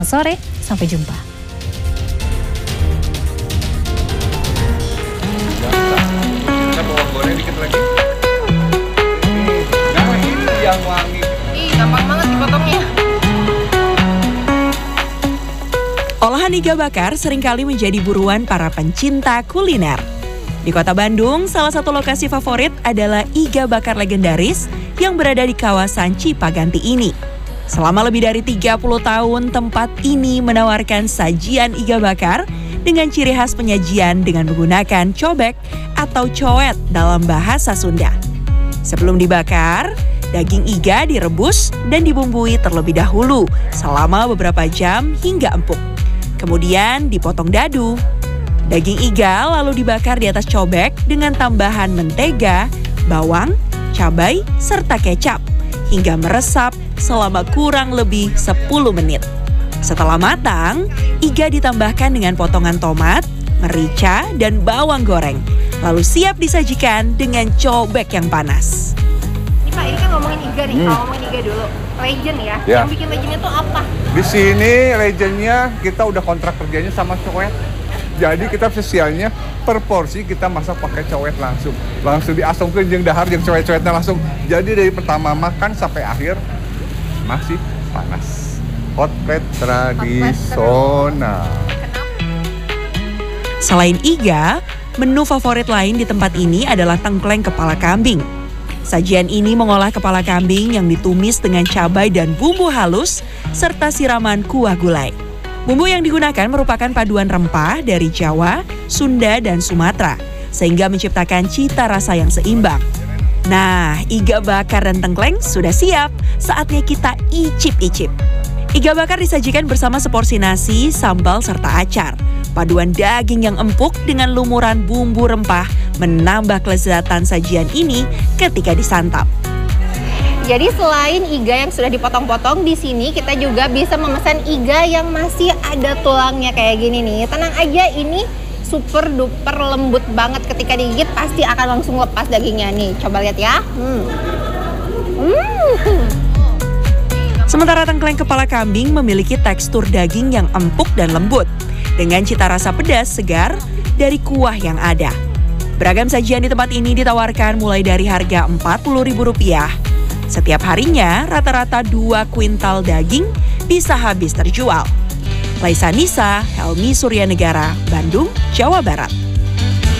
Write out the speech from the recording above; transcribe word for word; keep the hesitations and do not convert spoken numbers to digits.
Sore, sampai jumpa. Kita bawang goreng dikit lagi. Nah ini yang wangi. Ih, gampang banget dipotongnya. Olahan iga bakar seringkali menjadi buruan para pencinta kuliner. Di Kota Bandung, salah satu lokasi favorit adalah iga bakar legendaris yang berada di kawasan Cipaganti ini. Selama lebih dari tiga puluh tahun, tempat ini menawarkan sajian iga bakar dengan ciri khas penyajian dengan menggunakan cobek atau coet dalam bahasa Sunda. Sebelum dibakar, daging iga direbus dan dibumbui terlebih dahulu selama beberapa jam hingga empuk. Kemudian dipotong dadu. Daging iga lalu dibakar di atas cobek dengan tambahan mentega, bawang, cabai, serta kecap hingga meresap selama kurang lebih sepuluh menit. Setelah matang, iga ditambahkan dengan potongan tomat, merica, dan bawang goreng. Lalu siap disajikan dengan cobek yang panas. Nih Pak, ini kan ngomongin iga nih, Hmm. kalau ngomongin iga dulu. Legend ya, Ya. yang bikin legendnya tuh apa? Di sini legendnya kita udah kontrak kerjanya sama coet. Jadi kita spesialnya per porsi kita masak pakai coet langsung. Langsung diasongkeun jeung dahar jeung coet-coetnya langsung. Jadi dari pertama makan sampai akhir masih panas. Hot plate tradisional. Selain iga, menu favorit lain di tempat ini adalah tengkleng kepala kambing. Sajian ini mengolah kepala kambing yang ditumis dengan cabai dan bumbu halus serta siraman kuah gulai. Bumbu yang digunakan merupakan paduan rempah dari Jawa, Sunda, dan Sumatera, sehingga menciptakan cita rasa yang seimbang. Nah, iga bakar dan tengkleng sudah siap, saatnya kita icip-icip. Iga bakar disajikan bersama seporsi nasi, sambal, serta acar. Paduan daging yang empuk dengan lumuran bumbu rempah menambah kelezatan sajian ini ketika disantap. Jadi selain iga yang sudah dipotong-potong, di sini kita juga bisa memesan iga yang masih ada tulangnya kayak gini nih. Tenang aja, ini super duper lembut banget, ketika digigit pasti akan langsung lepas dagingnya nih. Coba lihat ya. Hmm. Hmm. Sementara tengkleng kepala kambing memiliki tekstur daging yang empuk dan lembut, dengan cita rasa pedas segar dari kuah yang ada. Beragam sajian di tempat ini ditawarkan mulai dari harga empat puluh ribu rupiah. Setiap harinya rata-rata dua kuintal daging bisa habis terjual. Laisa Nisa, Helmi Suryanegara, Bandung, Jawa Barat.